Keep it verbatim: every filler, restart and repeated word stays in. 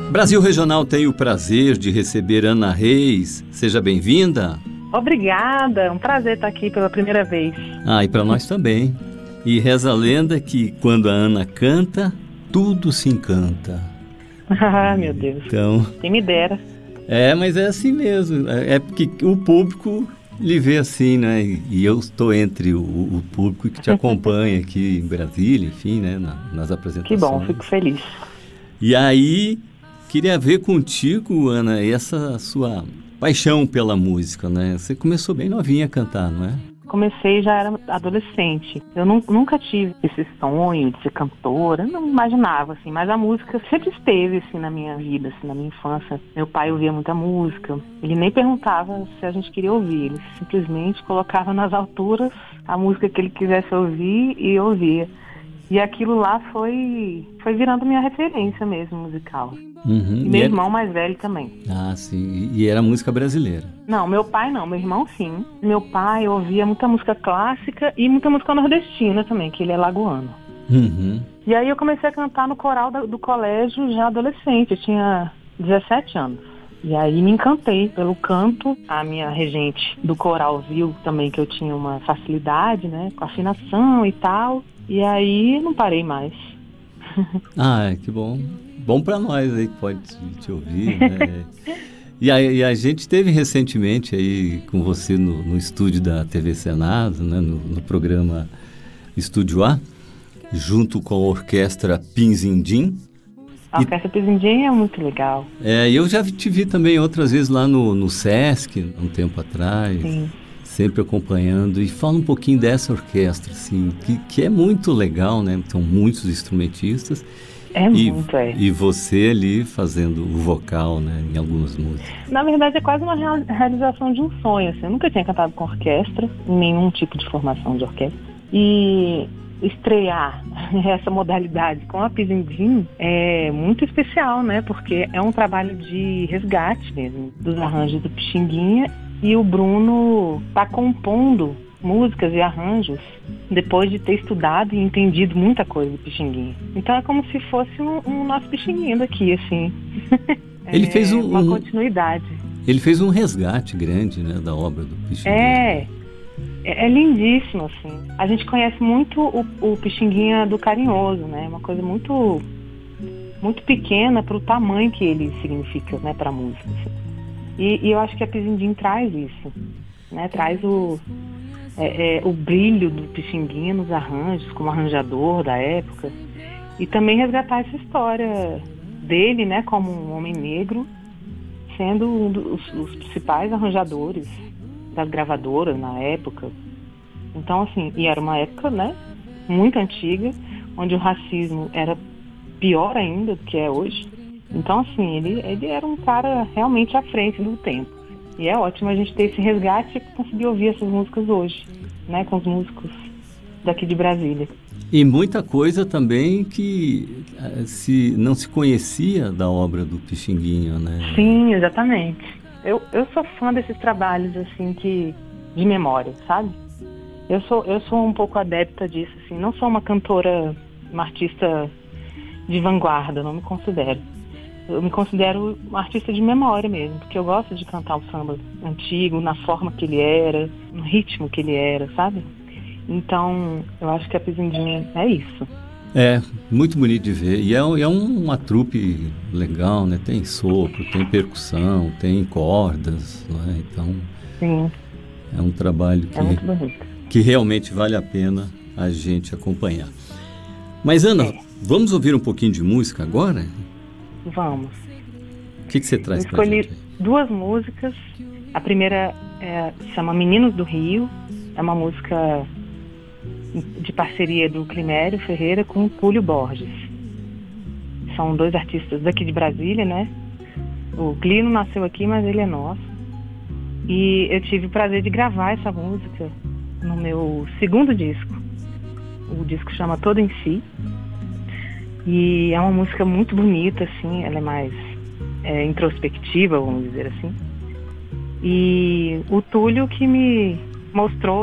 Brasil Regional tem o prazer de receber Ana Reis. Seja bem-vinda. Obrigada, é um prazer estar aqui pela primeira vez. Ah, e para nós também. E reza a lenda que quando a Ana canta, tudo se encanta. Ah, meu Deus. Então, quem me dera. É, mas é assim mesmo. É porque o público lhe vê assim, né? E eu estou entre o, o público que te acompanha aqui em Brasília, enfim, né? Na, nas apresentações. Que bom, fico feliz. E aí, queria ver contigo, Ana, essa sua paixão pela música, né? Você começou bem novinha a cantar, não é? Comecei, já era adolescente. Eu nu- nunca tive esse sonho de ser cantora, não imaginava, assim. Mas a música sempre esteve, assim, na minha vida, assim, na minha infância. Meu pai ouvia muita música. Ele nem perguntava se a gente queria ouvir. Ele simplesmente colocava nas alturas a música que ele quisesse ouvir e ouvia. E aquilo lá foi, foi virando minha referência mesmo, musical. Uhum. E meu E irmão era... mais velho também. Ah, sim. E era música brasileira? Não, meu pai não, meu irmão sim. Meu pai ouvia muita música clássica e muita música nordestina também, que ele é lagoano. Uhum. E aí eu comecei a cantar no coral do, do colégio já adolescente, eu tinha dezessete anos. E aí me encantei pelo canto. A minha regente do coral viu também que eu tinha uma facilidade, né, com afinação e tal. E aí não parei mais. Ah, que bom. Bom para nós aí que pode te, te ouvir, né? E a, e a gente teve recentemente aí com você no, no estúdio da T V Senado, né, no, no programa Estúdio A, junto com a orquestra Pinzindim. A orquestra Pinzindim é muito legal. É, eu já te vi também outras vezes lá no, no Sesc, um tempo atrás. Sim. Sempre acompanhando. E fala um pouquinho dessa orquestra, assim, que, que é muito legal, né? São muitos instrumentistas. É e, muito, é. E você ali fazendo o vocal, né? Em algumas músicas. Na verdade, é quase uma real- realização de um sonho, assim. Eu nunca tinha cantado com orquestra, em nenhum tipo de formação de orquestra. E estrear essa modalidade com a Pinzindim é muito especial, né? Porque é um trabalho de resgate mesmo, dos arranjos do Pixinguinha. E o Bruno está compondo músicas e arranjos depois de ter estudado e entendido muita coisa do Pixinguinha. Então é como se fosse um, um nosso Pixinguinha daqui, assim. Ele é fez um, uma um, continuidade. Ele fez um resgate grande, né, da obra do Pixinguinha. É, é, é lindíssimo, assim. A gente conhece muito o, o Pixinguinha do Carinhoso, né? Uma coisa muito, muito pequena para o tamanho que ele significa, né, para a música, assim. E, e eu acho que a Pinzindim traz isso, né? Traz o, é, é, o brilho do Pixinguinha nos arranjos, como arranjador da época. E também resgatar essa história dele, né? Como um homem negro, sendo um dos os principais arranjadores das gravadoras na época. Então, assim, e era uma época, né? Muito antiga, onde o racismo era pior ainda do que é hoje. Então, assim, ele, ele era um cara realmente à frente do tempo. E é ótimo a gente ter esse resgate e conseguir ouvir essas músicas hoje, né, com os músicos daqui de Brasília. E muita coisa também que se, não se conhecia da obra do Pixinguinha, né? Sim, exatamente. Eu, eu sou fã desses trabalhos, assim, que, de memória, sabe? Eu sou, eu sou um pouco adepta disso, assim. Não sou uma cantora, uma artista de vanguarda, não me considero. Eu me considero um artista de memória mesmo, porque eu gosto de cantar o samba antigo, na forma que ele era, no ritmo que ele era, sabe? Então, eu acho que a Pinzindim é isso. É, muito bonito de ver. E é, é uma trupe legal, né? Tem sopro, tem percussão, tem cordas, né? Então, sim, é um trabalho que, é muito bonito. que realmente vale a pena a gente acompanhar. Mas, Ana, é. vamos ouvir um pouquinho de música agora? Vamos. O que, que você traz Eu pra escolhi gente aí? Duas músicas. A primeira é, chama Meninos do Rio. É uma música de parceria do Climério Ferreira com o Púlio Borges. São dois artistas daqui de Brasília, né? O Clino nasceu aqui, mas ele é nosso. E eu tive o prazer de gravar essa música no meu segundo disco. O disco chama Todo em Si. E é uma música muito bonita, assim, ela é mais é, introspectiva, vamos dizer assim. E o Túlio que me mostrou